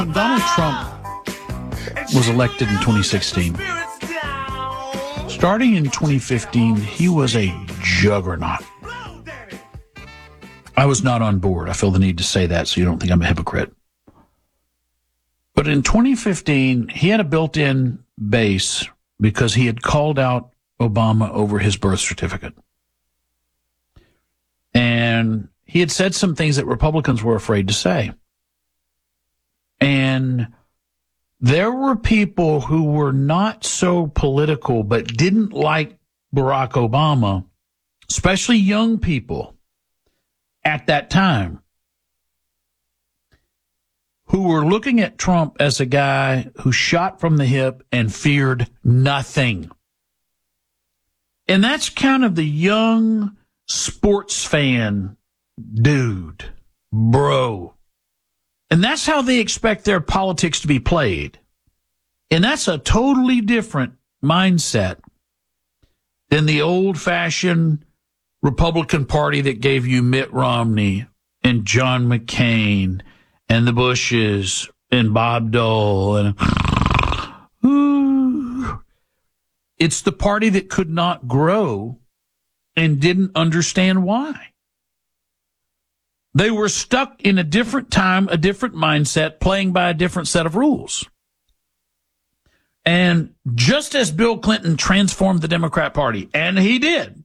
When Donald Trump was elected in 2016, starting in 2015, he was a juggernaut. I was not on board. I feel the need to say that so you don't think I'm a hypocrite. But in 2015, he had a built-in base because he had called out Obama over his birth certificate. And he had said some things that Republicans were afraid to say. And there were people who were not so political but didn't like Barack Obama, especially young people at that time, who were looking at Trump as a guy who shot from the hip and feared nothing. And that's kind of the young sports fan dude, bro. And that's how they expect their politics to be played. And that's a totally different mindset than the old-fashioned Republican Party that gave you Mitt Romney and John McCain and the Bushes and Bob Dole. And it's the party that could not grow and didn't understand why. They were stuck in a different time, a different mindset, playing by a different set of rules. And just as Bill Clinton transformed the Democrat Party, and he did,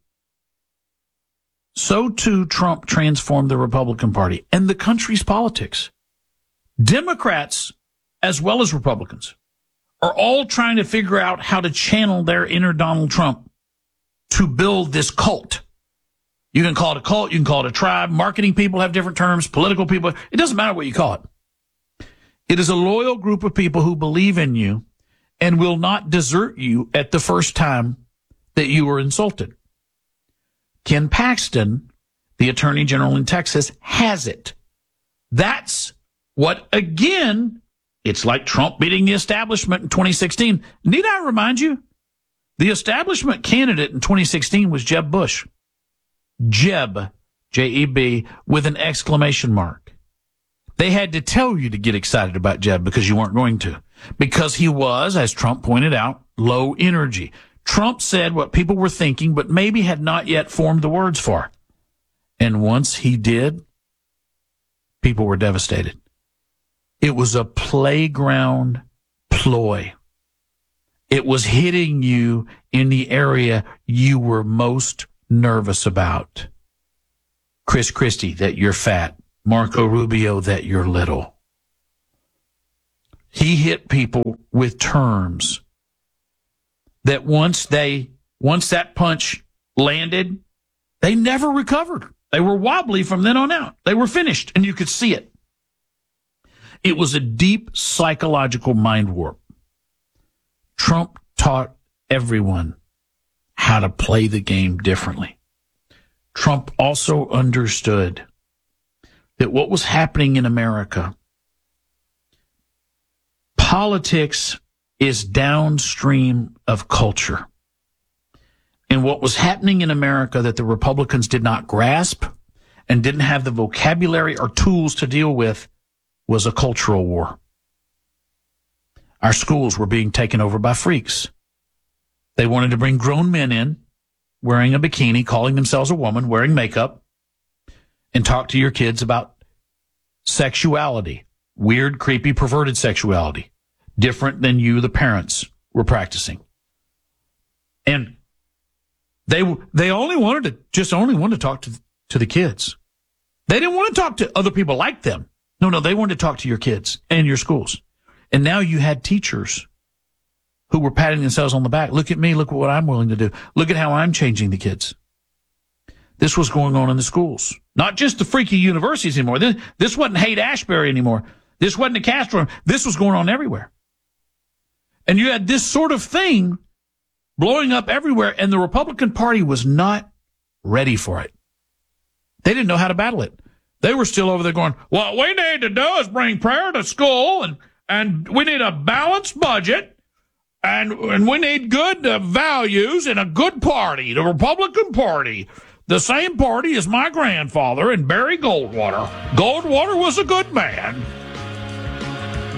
so too Trump transformed the Republican Party and the country's politics. Democrats, as well as Republicans, are all trying to figure out how to channel their inner Donald Trump to build this cult. You can call it a cult, you can call it a tribe. Marketing people have different terms, political people. It doesn't matter what you call it. It is a loyal group of people who believe in you and will not desert you at the first time that you were insulted. Ken Paxton, the Attorney General in Texas, has it. That's what, again, it's like Trump beating the establishment in 2016. Need I remind you? The establishment candidate in 2016 was Jeb Bush. Jeb, J-E-B, with an exclamation mark. They had to tell you to get excited about Jeb because you weren't going to. Because he was, as Trump pointed out, low energy. Trump said what people were thinking, but maybe had not yet formed the words for. And once he did, people were devastated. It was a playground ploy. It was hitting you in the area you were most nervous about. Chris Christie, that you're fat. Marco Rubio, that you're little. He hit people with terms that once that punch landed, they never recovered. They were wobbly from then on out. They were finished, and you could see it. It was a deep psychological mind warp. Trump taught everyone how to play the game differently. Trump also understood that what was happening in America, politics is downstream of culture. And what was happening in America that the Republicans did not grasp and didn't have the vocabulary or tools to deal with was a cultural war. Our schools were being taken over by freaks. They wanted to bring grown men in, wearing a bikini, calling themselves a woman, wearing makeup, and talk to your kids about sexuality, weird, creepy, perverted sexuality, different than you, the parents, were practicing. And they only wanted to talk to the kids. They didn't want to talk to other people like them. No, they wanted to talk to your kids and your schools. And now you had teachers who were patting themselves on the back. Look at me. Look at what I'm willing to do. Look at how I'm changing the kids. This was going on in the schools. Not just the freaky universities anymore. This wasn't Haight-Ashbury anymore. This wasn't the Castro. This was going on everywhere. And you had this sort of thing blowing up everywhere, and the Republican Party was not ready for it. They didn't know how to battle it. They were still over there going, what we need to do is bring prayer to school, and we need a balanced budget, and we need good values and a good party, the Republican Party. The same party as my grandfather and Barry Goldwater. Goldwater was a good man.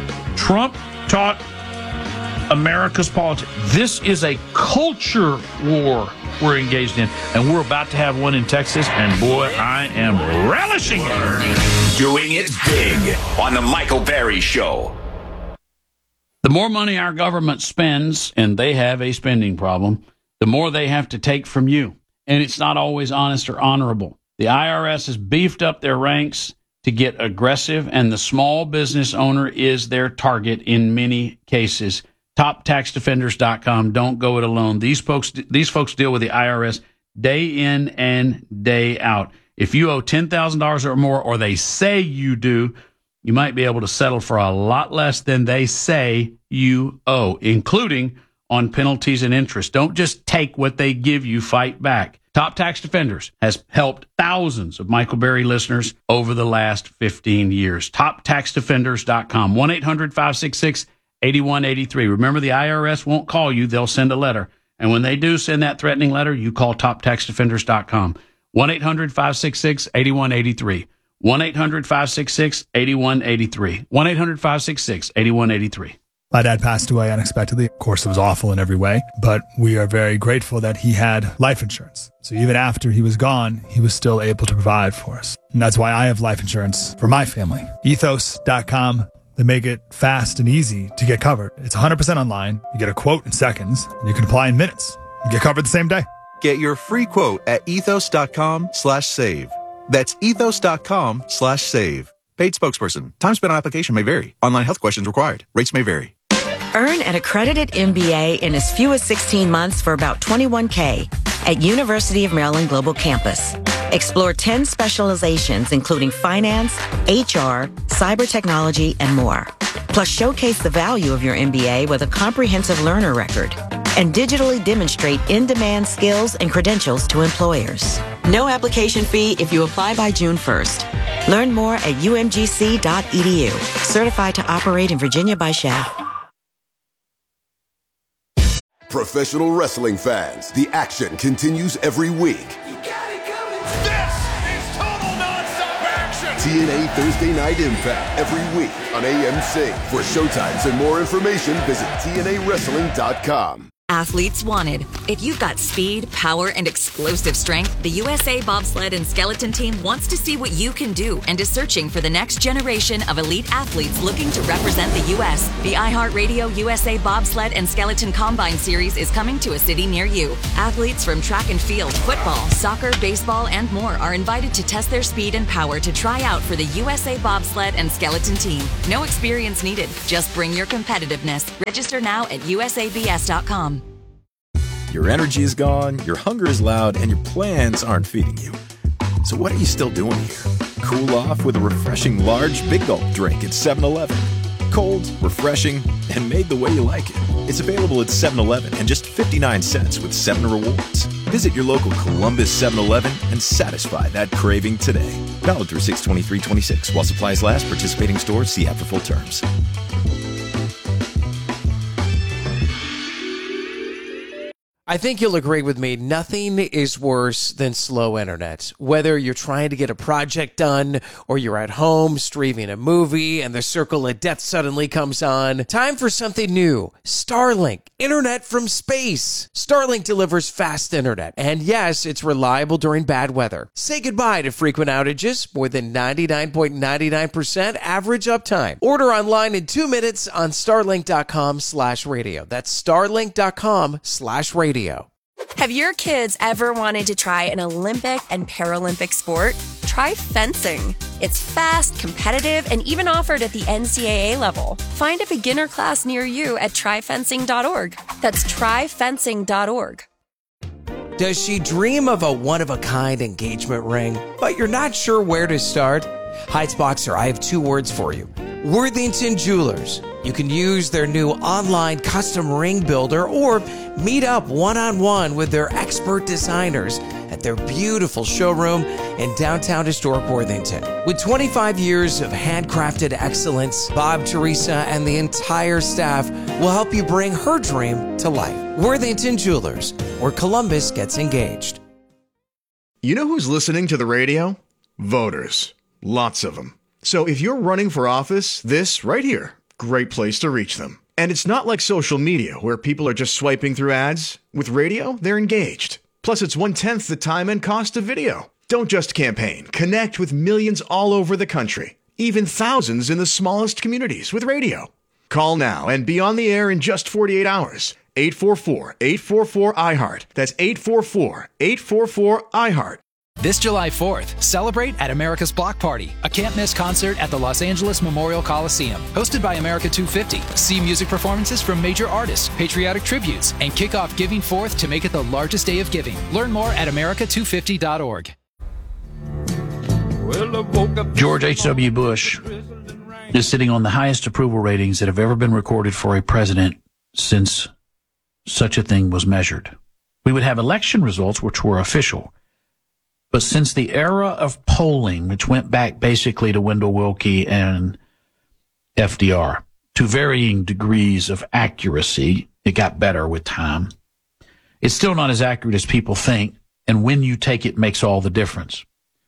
Trump taught America's politics. This is a culture war we're engaged in, and we're about to have one in Texas, and boy, I am relishing it. Doing it big on the Michael Berry Show. The more money our government spends, and they have a spending problem, the more they have to take from you. And it's not always honest or honorable. The IRS has beefed up their ranks to get aggressive, and the small business owner is their target in many cases. TopTaxDefenders.com. Don't go it alone. These folks deal with the IRS day in and day out. If you owe $10,000 or more, or they say you do, you might be able to settle for a lot less than they say you owe, including on penalties and interest. Don't just take what they give you, fight back. Top Tax Defenders has helped thousands of Michael Berry listeners over the last 15 years. TopTaxDefenders.com. 1-800-566-8183. Remember, the IRS won't call you. They'll send a letter. And when they do send that threatening letter, you call TopTaxDefenders.com. 1-800-566-8183. 1-800-566-8183. 1-800-566-8183. My dad passed away unexpectedly. Of course, it was awful in every way, but we are very grateful that he had life insurance. So even after he was gone, he was still able to provide for us. And that's why I have life insurance for my family. Ethos.com. They make it fast and easy to get covered. It's 100% online. You get a quote in seconds, and you can apply in minutes. You get covered the same day. Get your free quote at ethos.com/save. That's ethos.com/save. Paid spokesperson. Time spent on application may vary. Online health questions required. Rates may vary. Earn an accredited MBA in as few as 16 months for about $21K at University of Maryland Global Campus. Explore 10 specializations, including finance, HR, cyber technology, and more. Plus, showcase the value of your MBA with a comprehensive learner record and digitally demonstrate in-demand skills and credentials to employers. No application fee if you apply by June 1st. Learn more at umgc.edu. Certified to operate in Virginia by SHAF. Professional wrestling fans, the action continues every week. This is total nonstop action! TNA Thursday Night Impact every week on AMC. For showtimes and more information, visit TNAWrestling.com. Athletes wanted. If you've got speed, power, and explosive strength, the USA Bobsled and Skeleton Team wants to see what you can do and is searching for the next generation of elite athletes looking to represent the U.S. The iHeartRadio USA Bobsled and Skeleton Combine Series is coming to a city near you. Athletes from track and field, football, soccer, baseball, and more are invited to test their speed and power to try out for the USA Bobsled and Skeleton Team. No experience needed. Just bring your competitiveness. Register now at usabs.com. Your energy is gone, your hunger is loud, and your plans aren't feeding you. So what are you still doing here? Cool off with a refreshing large Big Gulp drink at 7-Eleven. Cold, refreshing, and made the way you like it. It's available at 7-Eleven and just 59 cents with 7 rewards. Visit your local Columbus 7-Eleven and satisfy that craving today. Valid through 6/23/26. While supplies last, participating stores, see app for full terms. I think you'll agree with me, nothing is worse than slow internet. Whether you're trying to get a project done or you're at home streaming a movie and the circle of death suddenly comes on, time for something new. Starlink, internet from space. Starlink delivers fast internet, and yes, it's reliable during bad weather. Say goodbye to frequent outages, more than 99.99% average uptime. Order online in 2 minutes on starlink.com/radio. That's starlink.com/radio. Have your kids ever wanted to try an Olympic and Paralympic sport? Try fencing. It's fast, competitive, and even offered at the NCAA level. Find a beginner class near you at tryfencing.org. That's tryfencing.org. Does she dream of a one-of-a-kind engagement ring, but you're not sure where to start? Heights Boxer, I have 2 words for you. Worthington Jewelers. You can use their new online custom ring builder or meet up one-on-one with their expert designers at their beautiful showroom in downtown historic Worthington. With 25 years of handcrafted excellence, Bob, Teresa, and the entire staff will help you bring her dream to life. Worthington Jewelers, where Columbus gets engaged. You know who's listening to the radio? Voters. Lots of them. So if you're running for office, this right here great place to reach them. And it's not like social media where people are just swiping through ads. With radio, they're engaged. Plus, it's 1/10 the time and cost of video. Don't just campaign. Connect with millions all over the country, even thousands in the smallest communities with radio. Call now and be on the air in just 48 hours. 844-844-iHeart. That's 844-844-iHeart. This July 4th, celebrate at America's Block Party, a can't-miss concert at the Los Angeles Memorial Coliseum. Hosted by America 250. See music performances from major artists, patriotic tributes, and kick off Giving Forth to make it the largest day of giving. Learn more at america250.org. George H.W. Bush is sitting on the highest approval ratings that have ever been recorded for a president since such a thing was measured. We would have election results which were official. But since the era of polling, which went back basically to Wendell Willkie and FDR, to varying degrees of accuracy, it got better with time. It's still not as accurate as people think, and when you take it makes all the difference.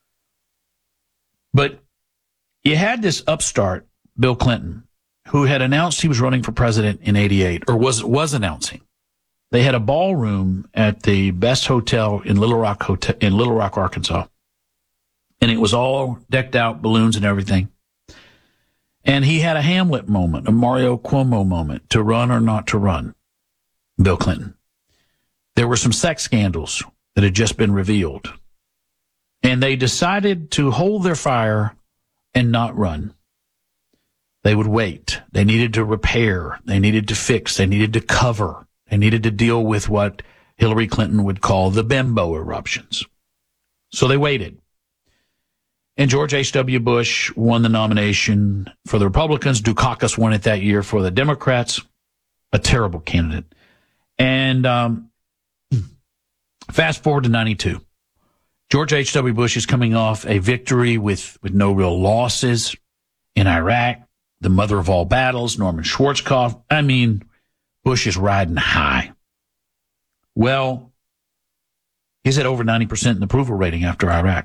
But you had this upstart, Bill Clinton, who had announced he was running for president in '88, or was announcing. They had a ballroom at the best hotel in Little Rock, Arkansas. And it was all decked out, balloons and everything. And he had a Hamlet moment, a Mario Cuomo moment, to run or not to run, Bill Clinton. There were some sex scandals that had just been revealed. And they decided to hold their fire and not run. They would wait. They needed to repair. They needed to fix. They needed to cover. They needed to deal with what Hillary Clinton would call the bimbo eruptions. So they waited. And George H.W. Bush won the nomination for the Republicans. Dukakis won it that year for the Democrats. A terrible candidate. And fast forward to 92. George H.W. Bush is coming off a victory with no real losses in Iraq, the mother of all battles, Norman Schwarzkopf. I mean, Bush is riding high. Well, he's at over 90% in approval rating after Iraq.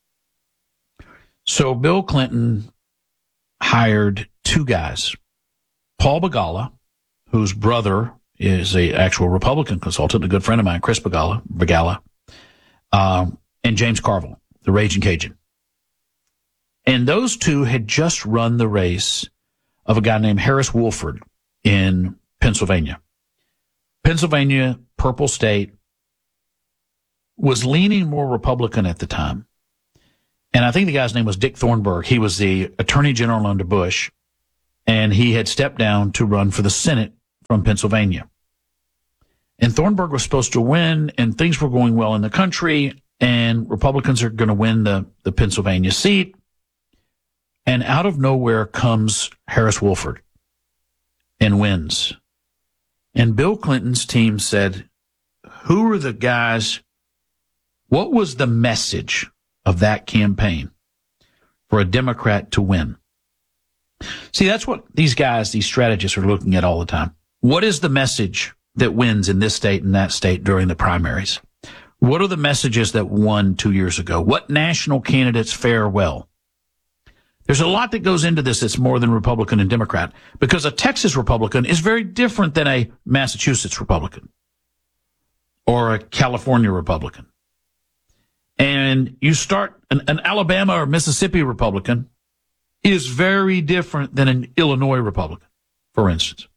So Bill Clinton hired two guys, Paul Begala, whose brother is an actual Republican consultant, a good friend of mine, Chris Begala, and James Carville, the Raging Cajun. And those two had just run the race of a guy named Harris Woolford in Pennsylvania. Pennsylvania, purple state, was leaning more Republican at the time. And I think the guy's name was Dick Thornburgh. He was the Attorney General under Bush, and he had stepped down to run for the Senate from Pennsylvania. And Thornburgh was supposed to win, and things were going well in the country, and Republicans are going to win the Pennsylvania seat. And out of nowhere comes Harris Woolford and wins. And Bill Clinton's team said, who are the guys? What was the message of that campaign for a Democrat to win? See, that's what these guys, these strategists are looking at all the time. What is the message that wins in this state and that state during the primaries? What are the messages that won 2 years ago? What national candidates fare well? There's a lot that goes into this that's more than Republican and Democrat, because a Texas Republican is very different than a Massachusetts Republican or a California Republican. And you start an Alabama or Mississippi Republican is very different than an Illinois Republican, for instance.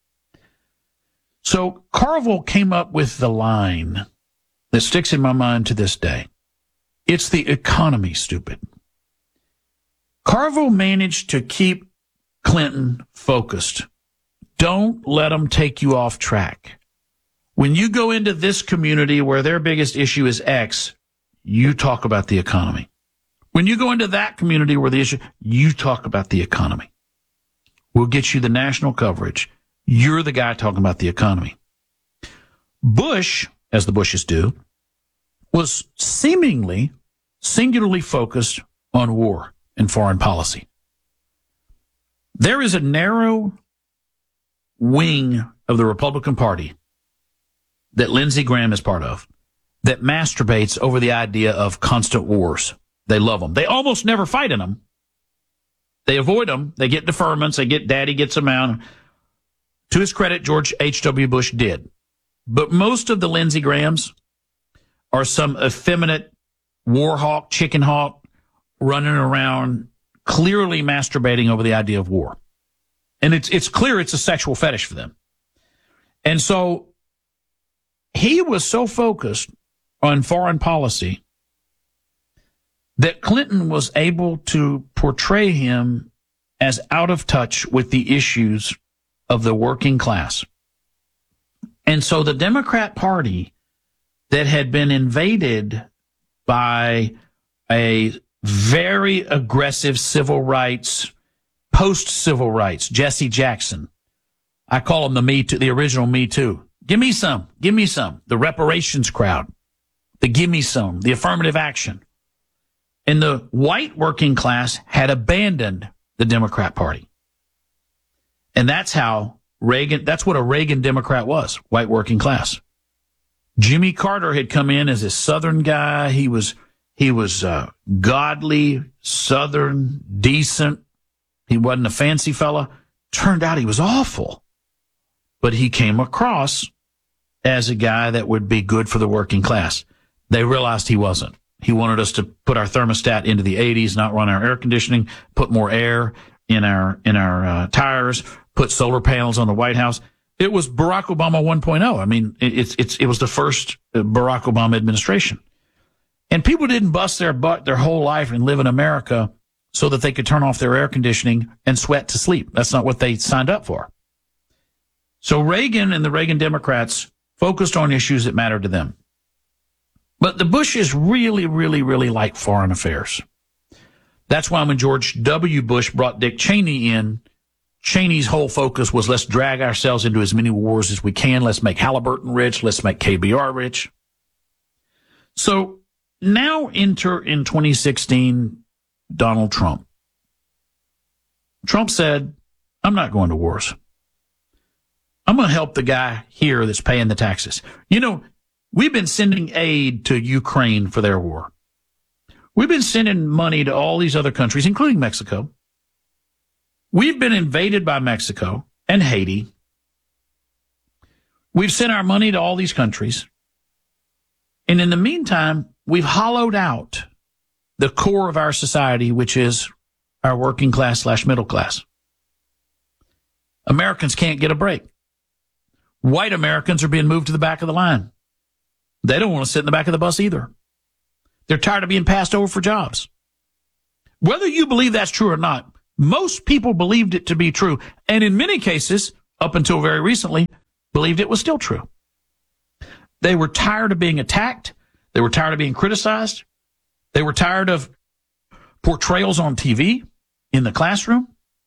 So Carville came up with the line that sticks in my mind to this day. It's the economy, stupid. Carville managed to keep Clinton focused. Don't let them take you off track. When you go into this community where their biggest issue is X, you talk about the economy. When you go into that community where the issue, you talk about the economy. We'll get you the national coverage. You're the guy talking about the economy. Bush, as the Bushes do, was seemingly singularly focused on war and foreign policy. There is a narrow wing of the Republican Party that Lindsey Graham is part of that masturbates over the idea of constant wars. They love them. They almost never fight in them. They avoid them. They get deferments. Daddy gets them out. To his credit, George H.W. Bush did. But most of the Lindsey Grahams are some effeminate war hawk, chicken hawk, running around, clearly masturbating over the idea of war. And it's clear it's a sexual fetish for them. And so he was so focused on foreign policy that Clinton was able to portray him as out of touch with the issues of the working class. And so the Democrat Party that had been invaded by a very aggressive civil rights, post-civil rights, Jesse Jackson. I call him the Me Too, the original Me Too. Give me some. Give me some. The reparations crowd. The give me some. The affirmative action. And the white working class had abandoned the Democrat Party. And that's how Reagan, that's what a Reagan Democrat was, white working class. Jimmy Carter had come in as a Southern guy. He was godly, Southern, decent. He wasn't a fancy fella. Turned out he was awful. But he came across as a guy that would be good for the working class. They realized he wasn't. He wanted us to put our thermostat into the 80s, not run our air conditioning, put more air in our tires, put solar panels on the White House. It was Barack Obama 1.0. I mean, it was the first Barack Obama administration. And people didn't bust their butt their whole life and live in America so that they could turn off their air conditioning and sweat to sleep. That's not what they signed up for. So Reagan and the Reagan Democrats focused on issues that mattered to them. But the Bushes really, really, really like foreign affairs. That's why when George W. Bush brought Dick Cheney in, Cheney's whole focus was let's drag ourselves into as many wars as we can. Let's make Halliburton rich. Let's make KBR rich. So now enter in 2016 Donald Trump. Trump said, I'm not going to wars. I'm going to help the guy here that's paying the taxes. You know, we've been sending aid to Ukraine for their war. We've been sending money to all these other countries, including Mexico. We've been invaded by Mexico and Haiti. We've sent our money to all these countries. And in the meantime, we've hollowed out the core of our society, which is our working class / middle class. Americans can't get a break. White Americans are being moved to the back of the line. They don't want to sit in the back of the bus either. They're tired of being passed over for jobs. Whether you believe that's true or not, most people believed it to be true. And in many cases, up until very recently, believed it was still true. They were tired of being attacked. They were tired of being criticized. They were tired of portrayals on TV, in the classroom.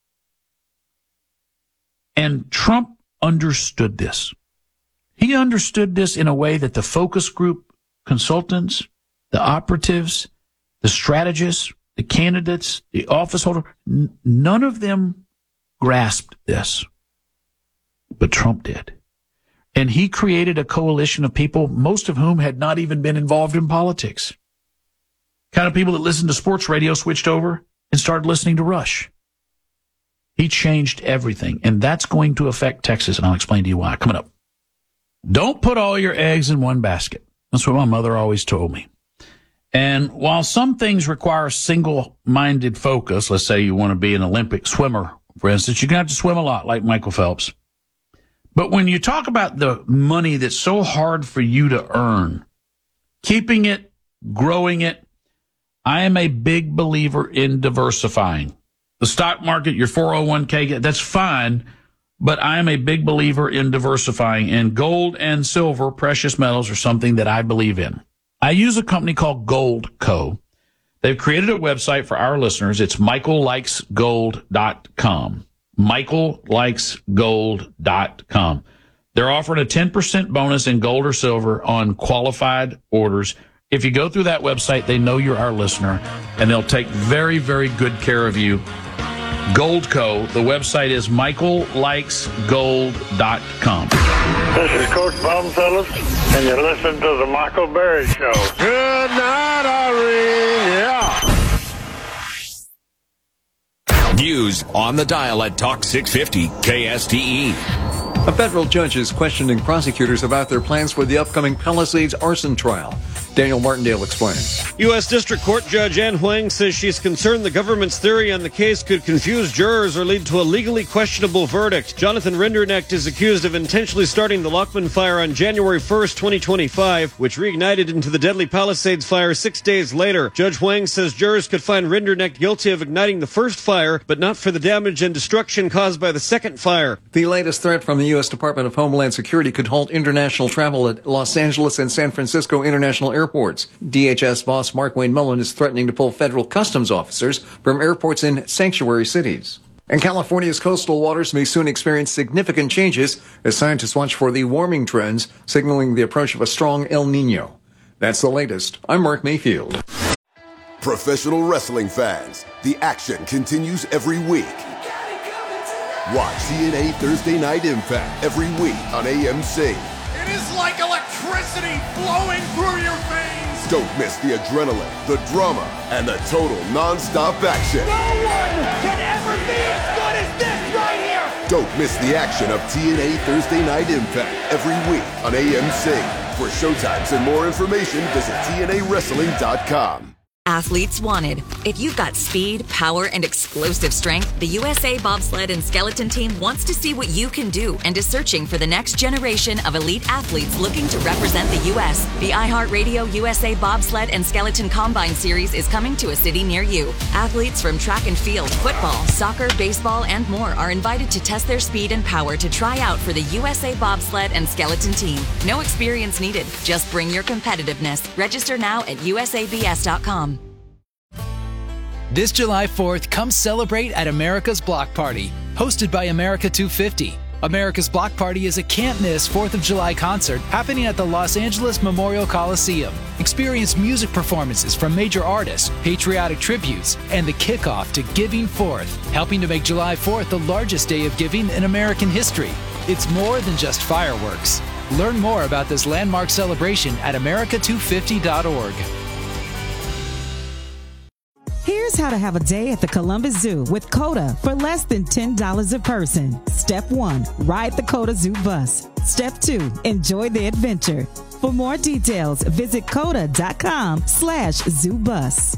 And Trump understood this. He understood this in a way that the focus group consultants, the operatives, the strategists, the candidates, the office holder, none of them grasped this. But Trump did. And he created a coalition of people, most of whom had not even been involved in politics. Kind of people that listened to sports radio switched over and started listening to Rush. He changed everything, and that's going to affect Texas, and I'll explain to you why. Coming up. Don't put all your eggs in one basket. That's what my mother always told me. And while some things require single-minded focus, let's say you want to be an Olympic swimmer, for instance, you're going to have to swim a lot like Michael Phelps. But when you talk about the money that's so hard for you to earn, keeping it, growing it, I am a big believer in diversifying. The stock market, your 401k, that's fine, but I am a big believer in diversifying. And gold and silver, precious metals, are something that I believe in. I use a company called Gold Co. They've created a website for our listeners. It's michaellikesgold.com. michaellikesgold.com. They're offering a 10% bonus in gold or silver on qualified orders. If you go through that website, they know you're our listener, and they'll take very, very good care of you. Gold Co. The website is michaellikesgold.com. This is Coach Bob Phillips, and you're listening to the Michael Berry Show. Good night, Irene. Yeah. News on the dial at Talk 650 KSTE. A federal judge is questioning prosecutors about their plans for the upcoming Palisades arson trial. Daniel Martindale explains. U.S. District Court Judge Ann Huang says she's concerned the government's theory on the case could confuse jurors or lead to a legally questionable verdict. Jonathan Rinderknecht is accused of intentionally starting the Lockman fire on January 1st, 2025, which reignited into the deadly Palisades fire 6 days later. Judge Huang says jurors could find Rinderknecht guilty of igniting the first fire, but not for the damage and destruction caused by the second fire. The latest threat from the U.S. Department of Homeland Security could halt international travel at Los Angeles and San Francisco international airports. DHS boss Mark Wayne Mullen is threatening to pull federal customs officers from airports in sanctuary cities. And California's coastal waters may soon experience significant changes as scientists watch for the warming trends, signaling the approach of a strong El Nino. That's the latest. I'm Mark Mayfield. Professional wrestling fans, the action continues every week. Watch TNA Thursday Night Impact every week on AMC. It is like electricity flowing through your veins. Don't miss the adrenaline, the drama, and the total non-stop action. No one can ever be as good as this right here. Don't miss the action of TNA Thursday Night Impact every week on AMC. For showtimes and more information, visit TNAWrestling.com. Athletes wanted. If you've got speed, power, and explosive strength, the USA Bobsled and Skeleton Team wants to see what you can do and is searching for the next generation of elite athletes looking to represent the U.S. The iHeartRadio USA Bobsled and Skeleton Combine Series is coming to a city near you. Athletes from track and field, football, soccer, baseball, and more are invited to test their speed and power to try out for the USA Bobsled and Skeleton Team. No experience needed. Just bring your competitiveness. Register now at usabs.com. This July 4th, come celebrate at America's Block Party, hosted by America 250. America's Block Party is a can't-miss 4th of July concert happening at the Los Angeles Memorial Coliseum. Experience music performances from major artists, patriotic tributes, and the kickoff to Giving Forth, helping to make July 4th the largest day of giving in American history. It's more than just fireworks. Learn more about this landmark celebration at america250.org. Here's how to have a day at the Columbus Zoo with COTA for less than $10 a person. Step 1, ride the COTA Zoo bus. Step 2, enjoy the adventure. For more details, visit COTA.com/ZooBus.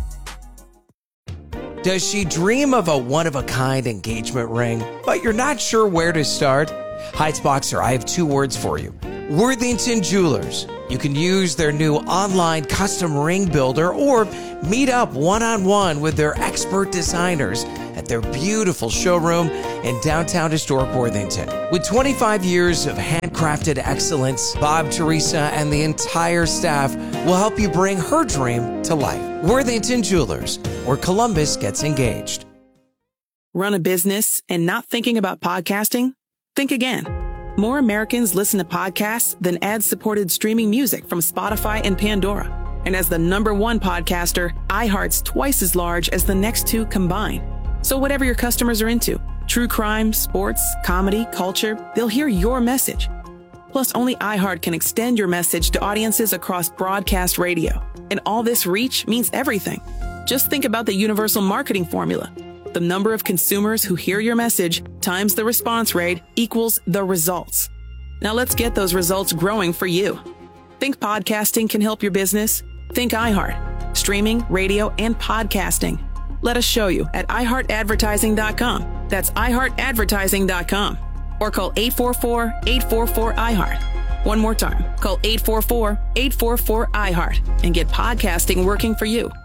Does she dream of a one-of-a-kind engagement ring, but you're not sure where to start? Heitzboxer, I have 2 words for you. Worthington Jewelers. You can use their new online custom ring builder or meet up one-on-one with their expert designers at their beautiful showroom in downtown historic Worthington. With 25 years of handcrafted excellence, Bob, Teresa, and the entire staff will help you bring her dream to life. Worthington Jewelers, where Columbus gets engaged. Run a business and not thinking about podcasting? Think again. More Americans listen to podcasts than ad-supported streaming music from Spotify and Pandora. And as the #1 podcaster, iHeart's twice as large as the next 2 combined. So whatever your customers are into, true crime, sports, comedy, culture, they'll hear your message. Plus, only iHeart can extend your message to audiences across broadcast radio. And all this reach means everything. Just think about the universal marketing formula. The number of consumers who hear your message times the response rate equals the results. Now let's get those results growing for you. Think podcasting can help your business? Think iHeart. Streaming, radio, and podcasting. Let us show you at iHeartAdvertising.com. That's iHeartAdvertising.com. Or call 844-844-iHeart. One more time. Call 844-844-iHeart and get podcasting working for you.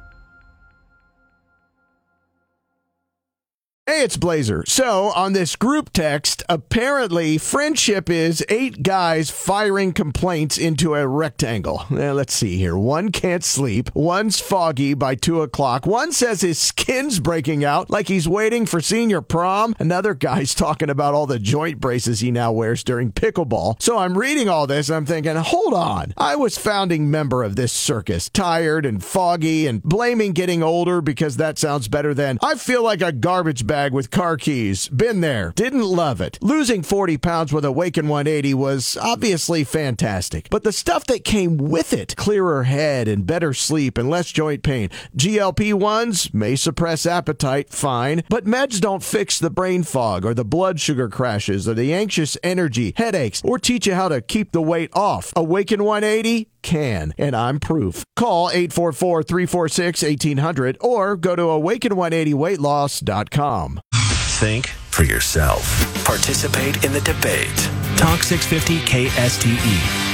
Hey, it's Blazer. So, on this group text, apparently friendship is 8 guys firing complaints into a rectangle. Let's see here. One can't sleep. One's foggy by 2 o'clock. One says his skin's breaking out like he's waiting for senior prom. Another guy's talking about all the joint braces he now wears during pickleball. So I'm reading all this and I'm thinking, hold on. I was founding member of this circus, tired and foggy and blaming getting older because that sounds better than I feel like a garbage bag bag with car keys. Been there. Didn't love it. Losing 40 pounds with Awaken 180 was obviously fantastic. But the stuff that came with it, clearer head and better sleep and less joint pain. GLP-1s may suppress appetite, fine. But meds don't fix the brain fog or the blood sugar crashes or the anxious energy, headaches, or teach you how to keep the weight off. Awaken 180 can, and I'm proof. Call 844-346-1800 or go to awaken180weightloss.com. Think for yourself. Participate in the debate. Talk 650 KSTE.